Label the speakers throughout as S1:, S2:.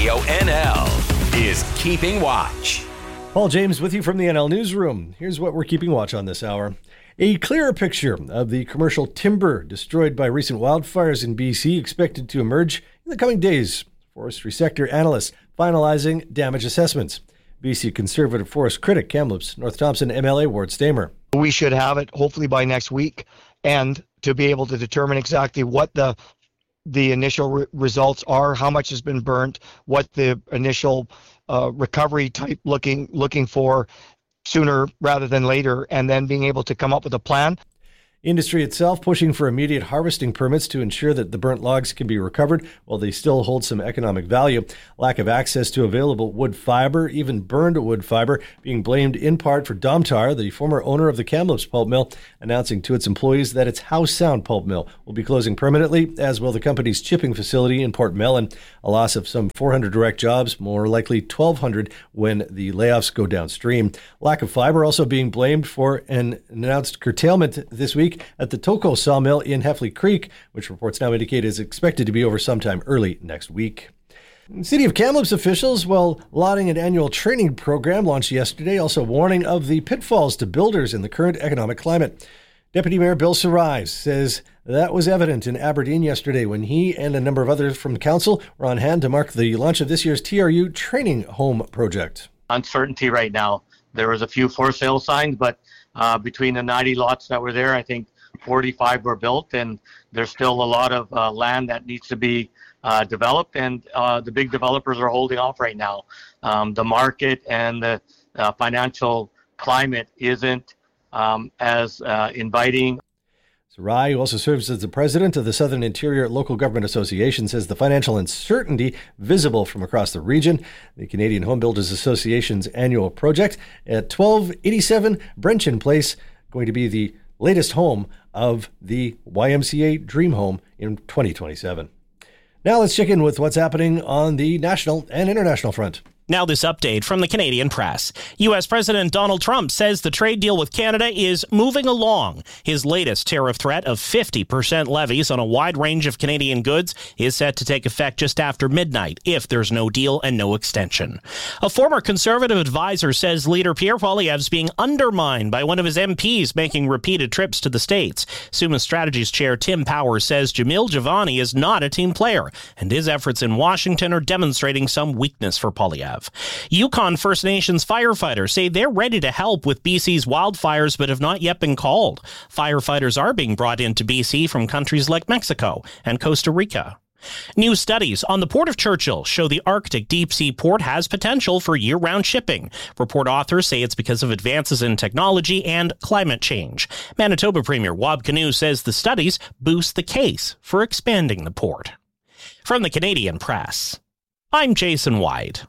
S1: Radio NL is Keeping Watch.
S2: Paul James with you from the NL Newsroom. Here's what we're keeping watch on this hour. A clearer picture of the commercial timber destroyed by recent wildfires in BC expected to emerge in the coming days. Forestry sector analysts finalizing damage assessments. BC Conservative Forest critic Kamloops North Thompson MLA Ward Stamer.
S3: We should have it hopefully by next week, and to be able to determine exactly what the initial results are, how much has been burnt, what the initial recovery type looking for sooner rather than later, and then being able to come up with a plan.
S2: Industry itself pushing for immediate harvesting permits to ensure that the burnt logs can be recovered while they still hold some economic value. Lack of access to available wood fiber, even burned wood fiber, being blamed in part for Domtar, the former owner of the Kamloops pulp mill, announcing to its employees that its Howe Sound pulp mill will be closing permanently, as will the company's chipping facility in Port Mellon. A loss of some 400 direct jobs, more likely 1,200 when the layoffs go downstream. Lack of fiber also being blamed for an announced curtailment this week at the Toko sawmill in Heffley Creek, which reports now indicate is expected to be over sometime early next week. City of Kamloops officials, while lauding an annual training program launched yesterday, also warning of the pitfalls to builders in the current economic climate. Deputy Mayor Bill Sarai says that was evident in Aberdeen yesterday when he and a number of others from council were on hand to mark the launch of this year's TRU training home project.
S4: Uncertainty right now. There was a few for sale signs, but between the 90 lots that were there, I think 45 were built, and there's still a lot of land that needs to be developed, and the big developers are holding off right now. The market and the financial climate isn't as inviting.
S2: Sarai, who also serves as the president of the Southern Interior Local Government Association, says the financial uncertainty visible from across the region. The Canadian Home Builders Association's annual project at 1287 Brenchen Place, going to be the latest home of the YMCA Dream Home in 2027. Now let's check in with what's happening on the national and international front.
S5: Now this update from the Canadian press. U.S. President Donald Trump says the trade deal with Canada is moving along. His latest tariff threat of 50% levies on a wide range of Canadian goods is set to take effect just after midnight if there's no deal and no extension. A former Conservative advisor says leader Pierre Poilievre is being undermined by one of his MPs making repeated trips to the States. Summa Strategies Chair Tim Powers says Jamil Javani is not a team player, and his efforts in Washington are demonstrating some weakness for Poilievre. Yukon First Nations firefighters say they're ready to help with BC's wildfires but have not yet been called. Firefighters are being brought into BC from countries like Mexico and Costa Rica. New studies on the Port of Churchill show the Arctic deep-sea port has potential for year-round shipping. Report authors say it's because of advances in technology and climate change. Manitoba Premier Wab Kinew says the studies boost the case for expanding the port. From the Canadian press, I'm Jason White.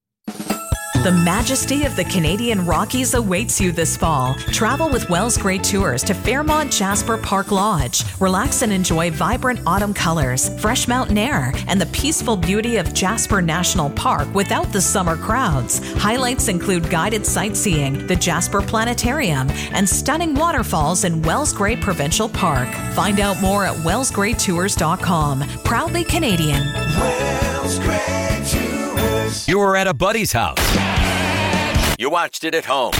S6: The majesty of the Canadian Rockies awaits you this fall. Travel with Wells Great Tours to Fairmont Jasper Park Lodge. Relax and enjoy vibrant autumn colors, fresh mountain air, and the peaceful beauty of Jasper National Park without the summer crowds. Highlights include guided sightseeing, the Jasper Planetarium, and stunning waterfalls in Wells Great Provincial Park. Find out more at wellsgreattours.com. Proudly Canadian.
S1: Wells Great Tours. You were at a buddy's house. You watched it at home.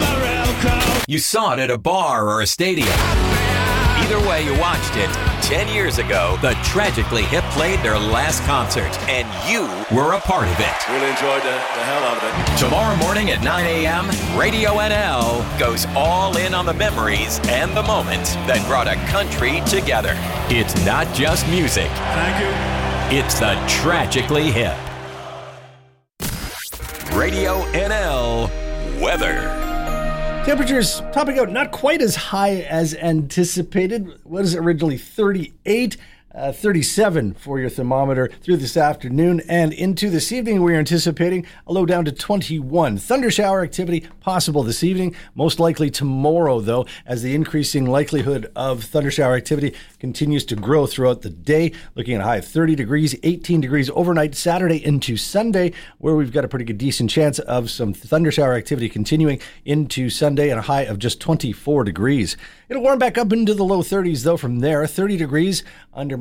S1: You saw it at a bar or a stadium. Either way you watched it, 10 years ago, the Tragically Hip played their last concert, and you were a part of it.
S7: Really enjoyed the hell out of it.
S1: Tomorrow morning at 9 a.m., Radio NL goes all in on the memories and the moments that brought a country together. It's not just music.
S7: Thank you.
S1: It's the Tragically Hip. Radio NL weather.
S2: Temperatures topping out not quite as high as anticipated. What is originally 38? 37 for your thermometer through this afternoon and into this evening. We're anticipating a low down to 21. Thunder shower activity possible this evening, most likely tomorrow, though, as the increasing likelihood of thunder shower activity continues to grow throughout the day. Looking at a high of 30 degrees, 18 degrees overnight Saturday into Sunday, where we've got a pretty good decent chance of some thunder shower activity continuing into Sunday, and a high of just 24 degrees. It'll warm back up into the low 30s, though, from there. 30 degrees under most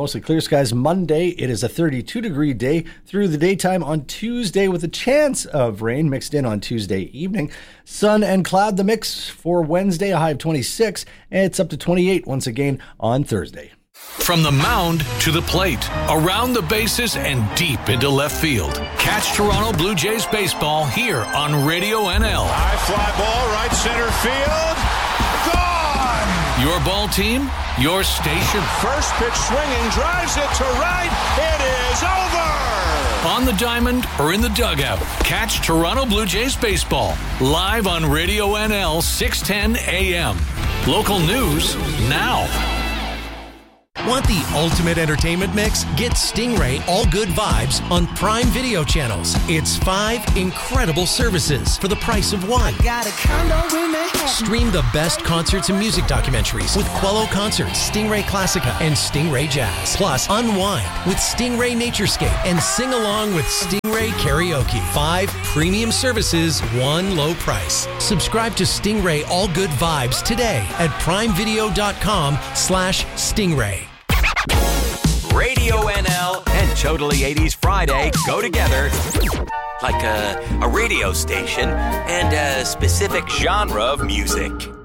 S2: mostly clear skies Monday. It is a 32-degree day through the daytime on Tuesday with a chance of rain mixed in on Tuesday evening. Sun and cloud the mix for Wednesday, a high of 26, and it's up to 28 once again on Thursday.
S8: From the mound to the plate, around the bases, and deep into left field. Catch Toronto Blue Jays baseball here on Radio NL.
S9: High fly ball, right center field. Gone!
S8: Your ball team, your station.
S9: First pitch swinging, drives it to right. It is over!
S8: On the diamond or in the dugout, catch Toronto Blue Jays baseball live on Radio NL 610 AM. Local news now.
S10: Want the ultimate entertainment mix? Get Stingray All Good Vibes on Prime Video channels. It's 5 incredible services for the price of one. Stream the best concerts and music documentaries with Quello Concerts, Stingray Classica, and Stingray Jazz. Plus, unwind with Stingray Naturescape and sing along with Stingray Karaoke. 5 premium services, one low price. Subscribe to Stingray All Good Vibes today at primevideo.com/Stingray.
S1: Radio NL and Totally 80s Friday go together like a radio station and a specific genre of music.